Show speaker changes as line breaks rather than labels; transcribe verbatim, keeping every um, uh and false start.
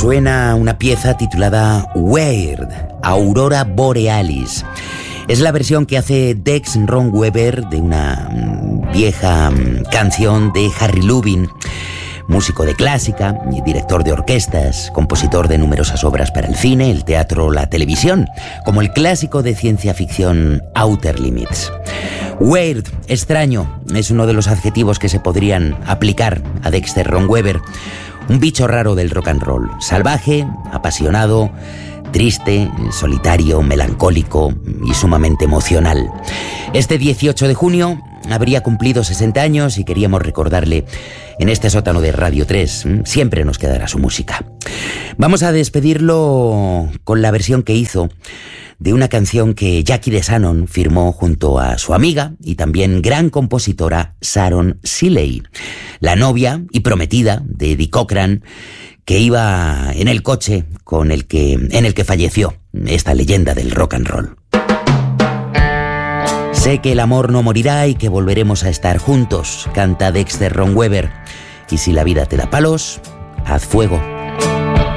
Suena una pieza titulada Weird, Aurora Borealis. Es la versión que hace Dex Ron Weber de una vieja canción de Harry Lubin, músico de clásica, director de orquestas, compositor de numerosas obras para el cine, el teatro, la televisión, como el clásico de ciencia ficción Outer Limits. Weird, extraño, es uno de los adjetivos que se podrían aplicar a Dexter Ron Weber, un bicho raro del rock and roll, salvaje, apasionado, triste, solitario, melancólico y sumamente emocional. Este dieciocho de junio habría cumplido sesenta años y queríamos recordarle en este sótano de Radio tres. Siempre nos quedará su música. Vamos a despedirlo con la versión que hizo de una canción que Jackie DeShannon firmó junto a su amiga y también gran compositora Sharon Seeley, la novia y prometida de Eddie Cochran, que iba en el coche con el que, en el que falleció esta leyenda del rock and roll. Sé que el amor no morirá y que volveremos a estar juntos, canta Dexter Ron Weber. Y si la vida te da palos, haz fuego.